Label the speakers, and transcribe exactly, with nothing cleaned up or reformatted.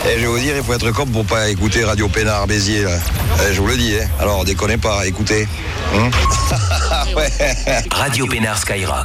Speaker 1: Et je vais vous dire, il faut être cop pour pas écouter Radio Pénard Béziers, là. Eh, je vous le dis, hein. Alors déconnez pas, écoutez. Hum ouais.
Speaker 2: Radio Pénard Skyrock.